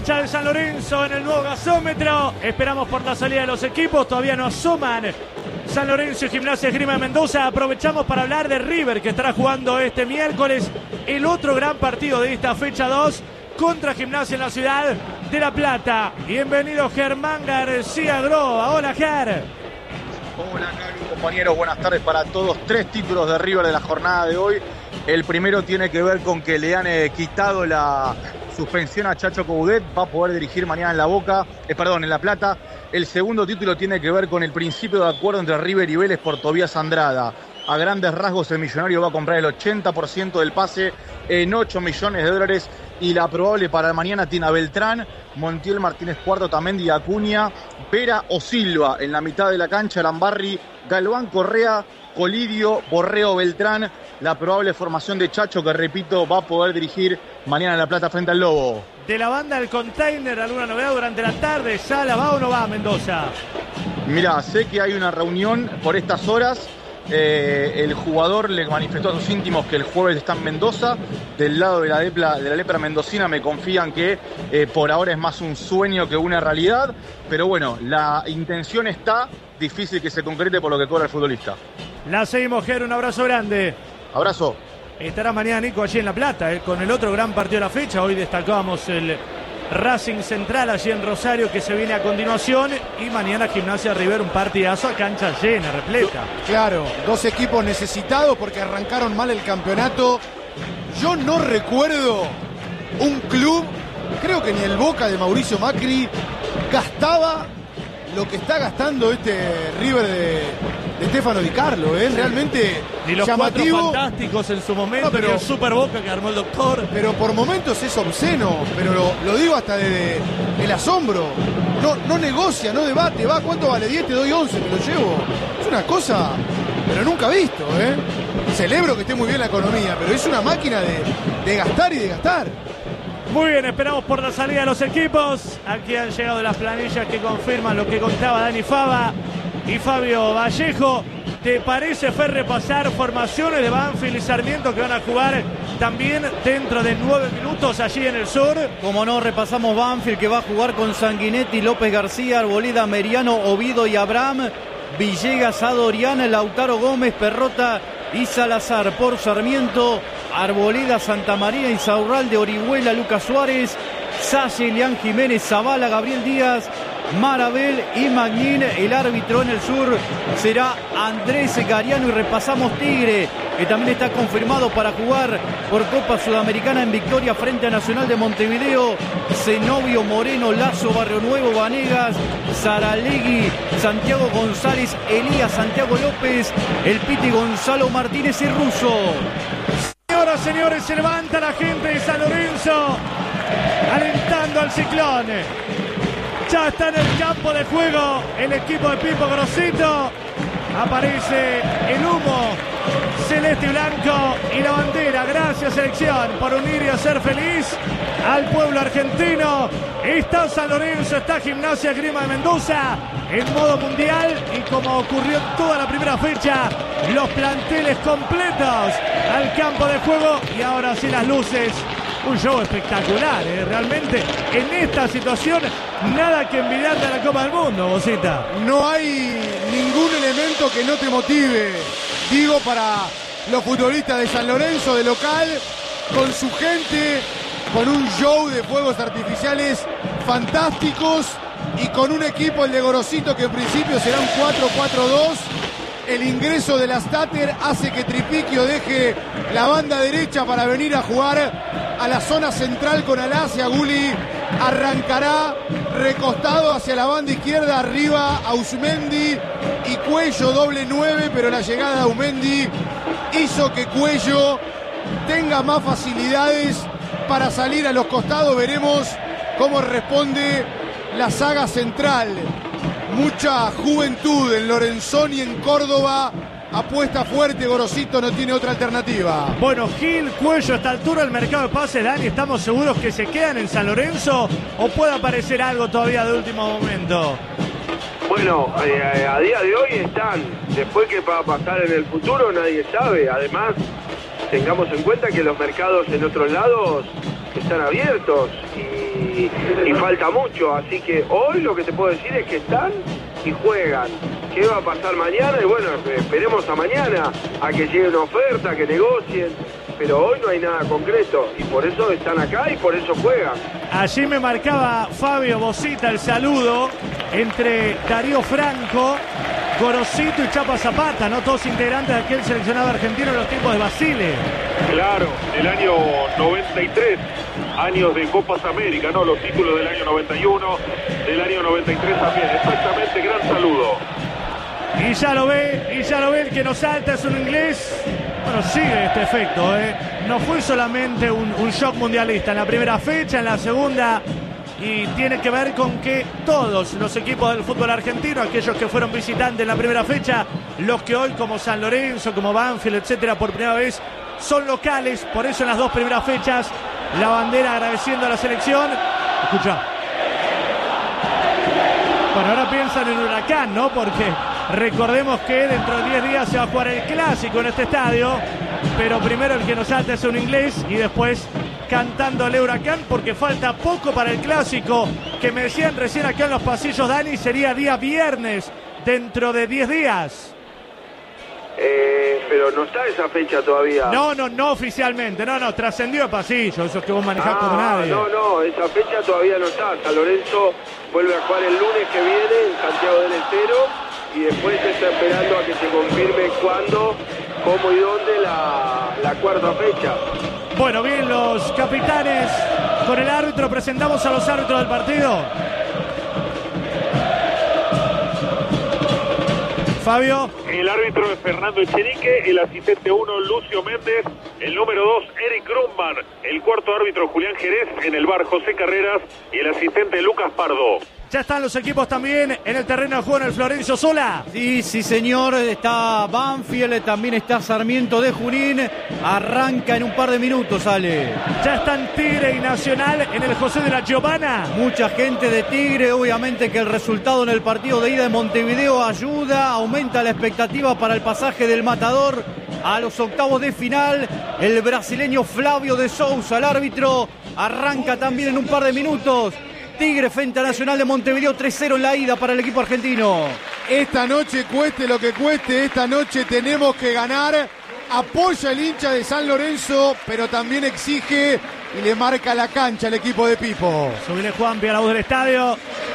Ya de San Lorenzo en el nuevo gasómetro. Esperamos por la salida de los equipos. Todavía no asoman San Lorenzo y Gimnasia Esgrima de Mendoza. Aprovechamos para hablar de River, que estará jugando este miércoles el otro gran partido de esta fecha 2 contra Gimnasia en la ciudad de La Plata. Bienvenido Germán García Groba. Hola, Ger. Hola, compañeros. Buenas tardes para todos. 3 títulos de River de la jornada de hoy. El primero tiene que ver con que le han quitado la suspensión a Chacho Coudet. Va a poder dirigir mañana en La Plata. El segundo título tiene que ver con el principio de acuerdo entre River y Vélez por Tobías Andrada. A grandes rasgos, el millonario va a comprar el 80% del pase en $8 millones. Y la probable para mañana tiene a Beltrán, Montiel, Martínez Cuarto, Tamendi, Acuña, Vera o Silva. En la mitad de la cancha, Lambarri, Galván, Correa, Colidio, Borreo, Beltrán. La probable formación de Chacho, que repito, va a poder dirigir mañana en La Plata frente al Lobo. De la banda del Container, ¿alguna novedad durante la tarde? ¿Sala va o no va a Mendoza? Mirá, sé que hay una reunión por estas horas. El jugador le manifestó a sus íntimos que el jueves está en Mendoza. Del lado de la lepra mendocina me confían que por ahora es más un sueño que una realidad. Pero bueno, la intención está, difícil que se concrete por lo que cobra el futbolista. La seguimos, Ger, un abrazo grande. Abrazo. Estará mañana Nico allí en La Plata, con el otro gran partido de la fecha. Hoy destacábamos el Racing Central allí en Rosario, que se viene a continuación, y mañana Gimnasia River, un partidazo a cancha llena, repleta. Claro, 2 equipos necesitados porque arrancaron mal el campeonato. Yo no recuerdo un club, creo que ni el Boca de Mauricio Macri gastaba lo que está gastando este River de Stefano Di Carlo, ¿eh? Realmente ni los llamativo. 4 fantásticos en su momento, no, pero ni el Super Boca que armó el doctor. Pero por momentos es obsceno, pero lo digo hasta de el asombro. No negocia, no debate, va, ¿cuánto vale? 10, te doy 11, me lo llevo. Es una cosa, pero nunca visto, ¿eh? Celebro que esté muy bien la economía, pero es una máquina de gastar y de gastar. Muy bien, esperamos por la salida de los equipos. Aquí han llegado las planillas que confirman lo que contaba Dani Fava y Fabio Vallejo. ¿Te parece, Fer, repasar formaciones de Banfield y Sarmiento que van a jugar también dentro de 9 minutos allí en el sur? Como no, repasamos Banfield, que va a jugar con Sanguinetti, López García, Arboleda, Meriano, Ovido y Abraham, Villegas, Adoriana, Lautaro Gómez, Perrota y Salazar. Por Sarmiento, Arboleda, Santamaría, Insaurralde, Orihuela, Lucas Suárez, Salle, Leán Jiménez, Zavala, Gabriel Díaz, Marabel y Magnín. El árbitro en el sur será Andrés Gariano. Y repasamos Tigre, que también está confirmado para jugar por Copa Sudamericana en victoria frente a Nacional de Montevideo. Zenobio, Moreno, Lazo, Barrio Nuevo, Vanegas, Saralegui, Santiago González, Elías, Santiago López, El Piti, Gonzalo Martínez y Russo. Señoras, señores, se levanta la gente de San Lorenzo alentando al Ciclón. Ya está en el campo de juego el equipo de Pipo Grosito. Aparece el humo celeste y blanco y la bandera. Gracias, selección, por unir y hacer feliz al pueblo argentino. Está San Lorenzo, está Gimnasia Esgrima de Mendoza en modo mundial, y como ocurrió en toda la primera fecha, los planteles completos al campo de juego. Y ahora sí las luces. Un show espectacular, realmente en esta situación nada que envidiarle a la Copa del Mundo, Bocita. No hay ningún elemento que no te motive, digo, para los futbolistas de San Lorenzo de local, con su gente, con un show de fuegos artificiales fantásticos y con un equipo, el de Gorosito, que en principio será un 4-4-2. El ingreso de la Stater hace que Tripiquio deje la banda derecha para venir a jugar a la zona central con Alacia. Gulli arrancará recostado hacia la banda izquierda, arriba Ausmendi y Cuello, doble 9, pero la llegada de Ausmendi hizo que Cuello tenga más facilidades para salir a los costados. Veremos cómo responde la saga central. Mucha juventud en Lorenzón y en Córdoba. Apuesta fuerte, Gorosito no tiene otra alternativa. Bueno, Gil, Cuello, a esta altura del mercado de pases, Dani, ¿estamos seguros que se quedan en San Lorenzo o puede aparecer algo todavía de último momento? Bueno, a día de hoy están. Después, ¿qué va a pasar en el futuro? Nadie sabe. Además, tengamos en cuenta que los mercados en otros lados están abiertos y y falta mucho. Así que hoy lo que te puedo decir es que están y juegan. ¿Qué va a pasar mañana? Y bueno, esperemos a mañana, a que llegue una oferta, que negocien. Pero hoy no hay nada concreto y por eso están acá y por eso juegan. Allí me marcaba Fabio Bosita el saludo entre Darío Franco, Gorosito y Chapa Zapata, ¿no? Todos integrantes de aquel seleccionado argentino en los tiempos de Basile. Claro, el año 93, años de Copas América, ¿no? Los títulos del año 91, del año 93 también. Exactamente, gran saludo. Y ya lo ve el que nos salta, es un inglés. Bueno, sigue este efecto, ¿eh? No fue solamente un shock mundialista en la primera fecha, en la segunda, y tiene que ver con que todos los equipos del fútbol argentino, aquellos que fueron visitantes en la primera fecha, los que hoy como San Lorenzo, como Banfield, etcétera, por primera vez son locales, por eso en las dos primeras fechas la bandera agradeciendo a la selección. Escucha. Bueno, ahora piensan en Huracán, ¿no? Porque recordemos que dentro de 10 días se va a jugar el clásico en este estadio, pero primero el que nos salta es un inglés y después cantándole Huracán porque falta poco para el clásico, que me decían recién acá en los pasillos, Dani, sería día viernes dentro de 10 días. Pero no está esa fecha todavía. No oficialmente, no, trascendió el pasillo, eso es que vos manejás como nadie. No, esa fecha todavía no está. San Lorenzo vuelve a jugar el lunes que viene en Santiago del Estero y después se está esperando a que se confirme cuándo, cómo y dónde la cuarta fecha. Bueno, bien, los capitanes con el árbitro, presentamos a los árbitros del partido. Fabio. El árbitro es Fernando Echenique, el asistente 1 Lucio Méndez, el número 2 Eric Grumman, el cuarto árbitro Julián Jerez, en el bar José Carreras y el asistente Lucas Pardo. Ya están los equipos también en el terreno de juego en el Florencio Sola. Sí, señor, está Banfield, también está Sarmiento de Junín, arranca en un par de minutos, sale. Ya están Tigre y Nacional en el José de la Giovanna. Mucha gente de Tigre, obviamente que el resultado en el partido de ida en Montevideo ayuda, aumenta la expectativa para el pasaje del Matador a los octavos de final. El brasileño Flavio de Sousa, el árbitro, arranca también en un par de minutos. Tigre frente a Nacional de Montevideo, 3-0 en la ida para el equipo argentino. Esta noche, cueste lo que cueste, esta noche tenemos que ganar. Apoya el hincha de San Lorenzo, pero también exige y le marca la cancha al equipo de Pipo. Subile Juanpi a la voz del estadio.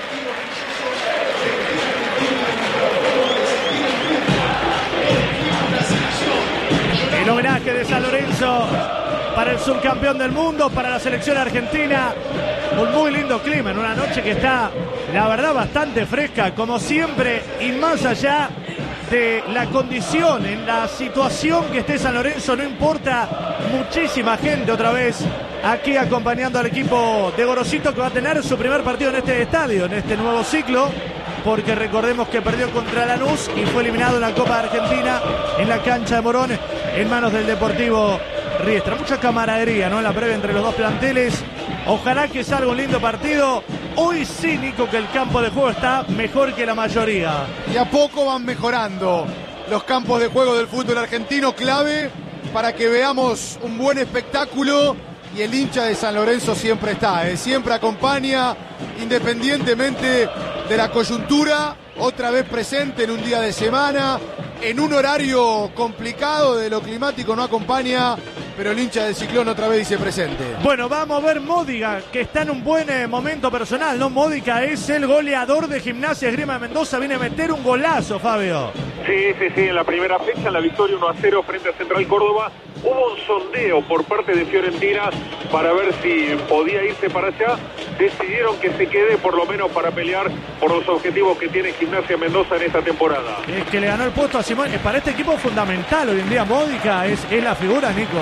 El homenaje de San Lorenzo para el subcampeón del mundo, para la selección argentina. Un muy lindo clima en una noche que está, la verdad, bastante fresca, como siempre, y más allá de la condición, en la situación que esté San Lorenzo, no importa, muchísima gente otra vez aquí acompañando al equipo de Gorosito, que va a tener su primer partido en este estadio, en este nuevo ciclo, porque recordemos que perdió contra Lanús y fue eliminado en la Copa de Argentina en la cancha de Morón en manos del Deportivo Riestra. Mucha camaradería, ¿no?, en la previa entre los dos planteles. Ojalá que salga un lindo partido. Hoy sí, Nico, que el campo de juego está mejor que la mayoría. Y a poco van mejorando los campos de juego del fútbol argentino, clave para que veamos un buen espectáculo. Y el hincha de San Lorenzo siempre está, siempre acompaña, independientemente de la coyuntura, otra vez presente en un día de semana, en un horario complicado de lo climático, no acompaña, pero el hincha del Ciclón otra vez dice presente. Bueno, vamos a ver Módica, que está en un buen momento personal, ¿no? Módica es el goleador de Gimnasia Esgrima de Mendoza, viene a meter un golazo, Fabio. Sí, en la primera fecha, la victoria 1-0 frente a Central Córdoba. Hubo un sondeo por parte de Fiorentina para ver si podía irse para allá. Decidieron que se quede por lo menos para pelear por los objetivos que tiene Gimnasia Mendoza en esta temporada. Es que le ganó el puesto a Simón. Para este equipo fundamental hoy en día Módica es la figura, Nico.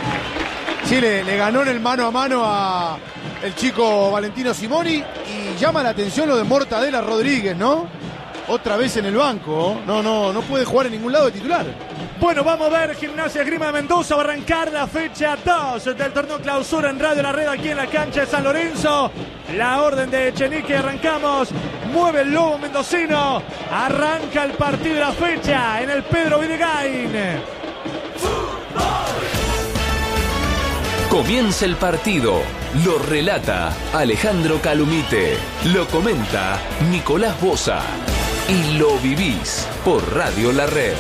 Sí, le ganó en el mano a mano a el chico Valentino Simoni, y llama la atención lo de Mortadela Rodríguez, ¿no? Otra vez en el banco, no puede jugar en ningún lado de titular. Bueno, vamos a ver Gimnasia Esgrima de Mendoza, va a arrancar la fecha 2 del torneo clausura en Radio La Red aquí en la cancha de San Lorenzo. La orden de Echenique, arrancamos, mueve el lobo mendocino, arranca el partido de la fecha en el Pedro Videgain. Comienza el partido. Lo relata Alejandro Calumite. Lo comenta Nicolás Boza. Y lo vivís por Radio La Red.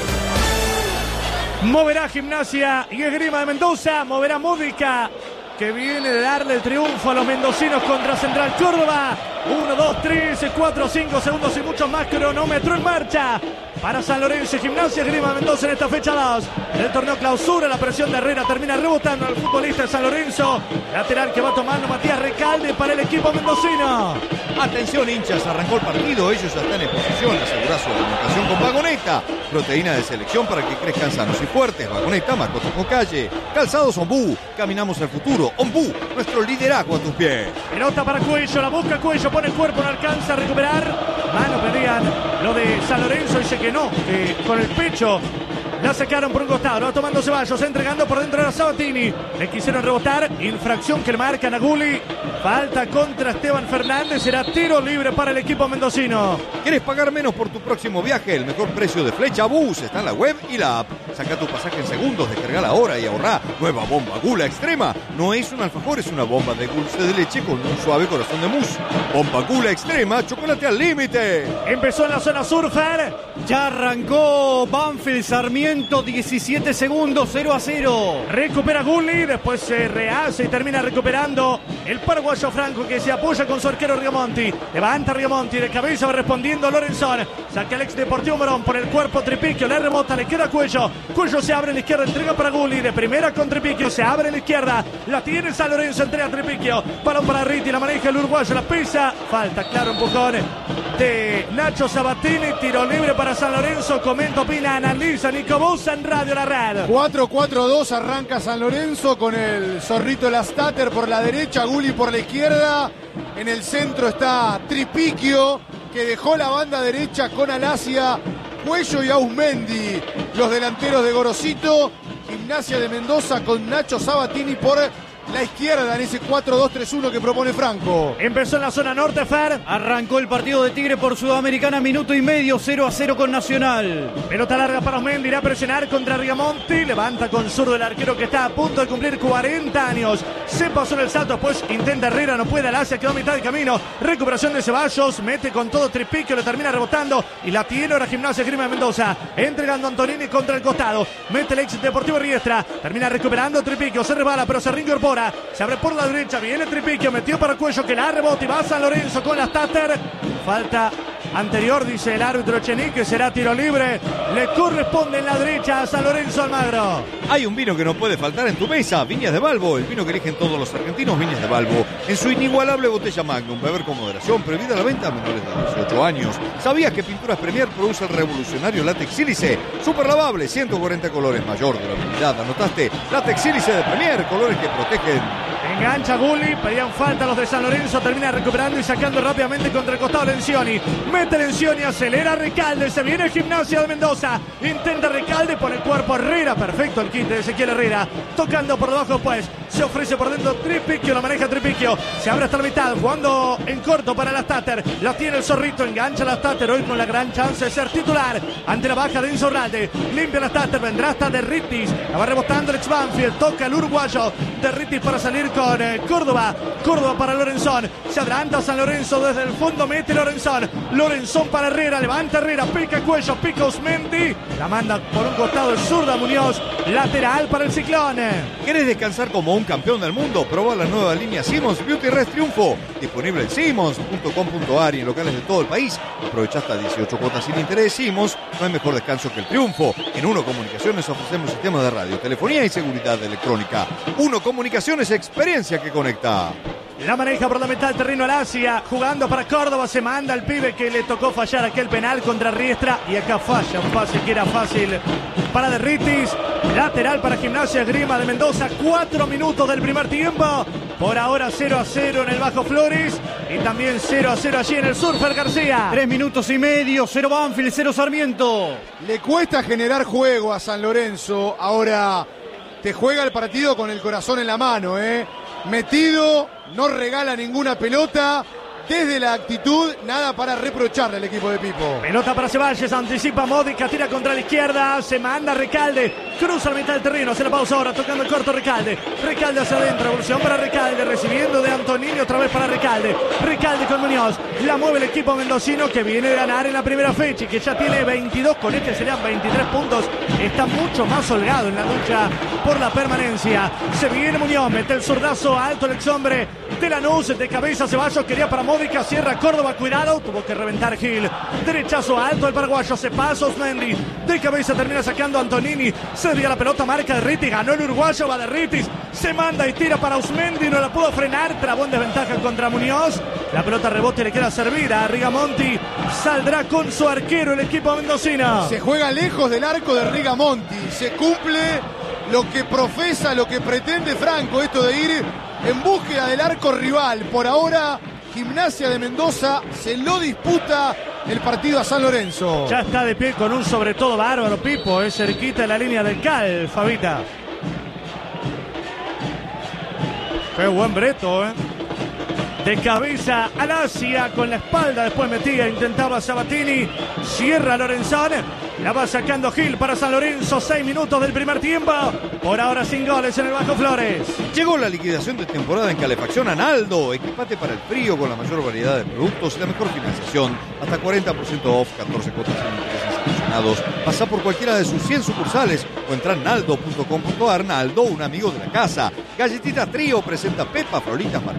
Moverá Gimnasia y Esgrima de Mendoza. Moverá Módica, que viene de darle el triunfo a los mendocinos contra Central Córdoba. 1, 2, 3, 4, 5 segundos y mucho más. Cronómetro en marcha para San Lorenzo y Gimnasia Esgrima de Mendoza en esta fecha 2 del torneo clausura. La presión de Herrera termina rebotando al futbolista de San Lorenzo. Lateral que va tomando Matías Recalde para el equipo mendocino. Atención, hinchas, arrancó el partido. Ellos ya están en posición de asegurar su alimentación con Vagoneta. Proteína de selección para que crezcan sanos y fuertes. Vagoneta, mascotas con calle. Calzados Ombú. Caminamos al futuro. Ombú, nuestro liderazgo a tus pies. Pelota para Cuello, la busca Cuello, pone el cuerpo, no alcanza a recuperar. Mano pedían lo de San Lorenzo, dice que no, que con el pecho la sacaron por un costado. Lo va tomando Ceballos, entregando por dentro de Sabatini. Le quisieron rebotar, infracción que le marcan a Gulli. Falta contra Esteban Fernández, será tiro libre para el equipo mendocino. ¿Quieres pagar menos por tu próximo viaje? El mejor precio de Flecha Bus está en la web y la app. Saca tu pasaje en segundos, descarga ahora y ahorrá. Nueva bomba Gula Extrema. No es un alfajor, es una bomba de dulce de leche con un suave corazón de mousse. Bomba Gula Extrema, chocolate al límite. Empezó en la zona sur, Fer. Ya arrancó Banfield Sarmiento, 17 segundos, 0-0. Recupera Gulli, después se rehace y termina recuperando el paraguayo Franco, que se apoya con su arquero Riamonti. Levanta Riamonti, de cabeza va respondiendo Lorenzón. Saca el ex Deportivo Morón por el cuerpo Tripicchio, le rebota, le queda Cuello. Cuello se abre en la izquierda, entrega para Gulli. De primera con Tripicchio, se abre en la izquierda. La tiene San Lorenzo, entrega a Tripicchio. Balón para Ritti, la maneja el uruguayo, la pisa. Falta, claro, empujón de Nacho Sabatini. Tiro libre para San Lorenzo. Comenta, opina, analiza Nico Boza en Radio La Red. 4-4-2, arranca San Lorenzo con el zorrito Lastater por la derecha, Gulli por la izquierda. En el centro está Tripicchio, que dejó la banda derecha con Alasia, Cuello y Ausmendi, los delanteros de Gorosito. Gimnasia de Mendoza con Nacho Sabatini por la izquierda en ese 4-2-3-1 que propone Franco. Empezó en la zona norte, Fer. Arrancó el partido de Tigre por Sudamericana, minuto y medio, 0-0 con Nacional. Pelota larga para Osmendi, irá a presionar contra Riamonti. Levanta con zurdo el arquero que está a punto de cumplir 40 años. Se pasó en el salto, después intenta Herrera, no puede. Alasia quedó a mitad de camino. Recuperación de Ceballos, mete con todo Tripicchio, le termina rebotando y la tiene ahora Gimnasia Esgrima de Mendoza. Entregando a Antonini contra el costado. Mete el ex Deportivo Riestra. Termina recuperando Tripicchio, se resbala, pero se reincorpora. Se abre por la derecha, viene Tripicchio, metió para Cuello que la rebota y va a San Lorenzo con la Stater. Falta anterior, dice el árbitro Echenique, que será tiro libre. Le corresponde en la derecha a San Lorenzo Almagro. Hay un vino que no puede faltar en tu mesa, Viñas de Balbo, el vino que eligen todos los argentinos, Viñas de Balbo. En su inigualable botella Magnum, beber con moderación, prohibida la venta a menores de 18 años. ¿Sabías que Pinturas Premier produce el revolucionario látex sílice? Super lavable, 140 colores, mayor durabilidad. ¿Anotaste? Látex sílice de Premier, colores que protegen. Engancha Gulli, pedían falta los de San Lorenzo, termina recuperando y sacando rápidamente contra el costado Lencioni. Mete Lencioni, acelera Recalde, se viene Gimnasia de Mendoza. Intenta Recalde, pone el cuerpo Herrera, perfecto el quite de Ezequiel Herrera. Tocando por debajo pues, se ofrece por dentro Tripicchio, la maneja Tripicchio. Se abre hasta la mitad, jugando en corto para la Stater. La tiene el zorrito, engancha la Stater, hoy con la gran chance de ser titular. Ante la baja de Insaurralde, limpia la Stater, vendrá hasta De Rittis. La va rebotando el ex Banfield, toca el uruguayo De Rittis para salir con Córdoba. Córdoba para Lorenzón. Se adelanta San Lorenzo desde el fondo, mete Lorenzón. Lorenzón para Herrera, levanta Herrera, pica Cuello, pica Osmendi. La manda por un costado el zurda Muñoz. Lateral para el Ciclón. ¿Querés descansar como un campeón del mundo? Proba la nueva línea Simmons Beauty Rest Triunfo. Disponible en simmons.com.ar y en locales de todo el país. Aprovecha hasta 18 cuotas sin interés. Simmons, no hay mejor descanso que el triunfo. En Uno Comunicaciones ofrecemos sistemas de radio, telefonía y seguridad electrónica. Uno Comunicaciones, experiencia que conecta. La maneja por la mitad del terreno Alasia, jugando para Córdoba, se manda al pibe que le tocó fallar aquel penal contra Riestra y acá falla un pase que era fácil para De Rittis. Lateral para Gimnasia Esgrima de Mendoza, 4 minutos del primer tiempo. Por ahora 0-0 en el Bajo Flores y también 0-0 allí en el Surfer García. 3 minutos y medio, 0 Banfield, 0 Sarmiento. Le cuesta generar juego a San Lorenzo, ahora te juega el partido con el corazón en la mano, metido, no regala ninguna pelota. Desde la actitud, nada para reprocharle al equipo de Pipo. Pelota para Ceballos, anticipa Módica, tira contra la izquierda, se manda Recalde. cruza la mitad del terreno, hace la pausa ahora, tocando el corto Recalde. Recalde hacia adentro, evolución para Recalde, recibiendo de Antonini, otra vez para Recalde. Recalde con Muñoz, la mueve el equipo mendocino que viene de ganar en la primera fecha y que ya tiene 22, con este serían 23 puntos. Está mucho más holgado en la lucha por la permanencia. Se viene Muñoz, mete el zurdazo alto el exhombre de Lanús, de cabeza Ceballos, quería para Módica, cierra Córdoba, cuidado, tuvo que reventar Gil. Derechazo alto el paraguayo, se pasa Osmendi, de cabeza termina sacando Antonini, se desvía la pelota, marca de Ritis, ganó el uruguayo, va de Ritis, se manda y tira para Osmendi, no la pudo frenar, trabó en desventaja contra Muñoz, la pelota rebote y le queda servida a Rigamonti, saldrá con su arquero el equipo mendocino. Se juega lejos del arco de Rigamonti, se cumple lo que profesa, lo que pretende Franco, esto de ir en búsqueda del arco rival. Por ahora, Gimnasia de Mendoza se lo disputa el partido a San Lorenzo. Ya está de pie con un sobre todo bárbaro, Pipo, es cerquita de la línea del cal, Fabita. Qué buen Breto, De cabeza al Asia, con la espalda, después metía, intentaba Sabatini, cierra Lorenzón, la va sacando Gil para San Lorenzo, 6 minutos del primer tiempo, por ahora sin goles en el Bajo Flores. Llegó la liquidación de temporada en calefacción Analdo, equipate para el frío con la mayor variedad de productos y la mejor financiación, hasta 40% off, 14 cuotas sin intereses seleccionados. Pasa por cualquiera de sus 100 sucursales o entra en naldo.com.ar. Naldo, un amigo de la casa. Galletita Trío presenta Pepa Floritas para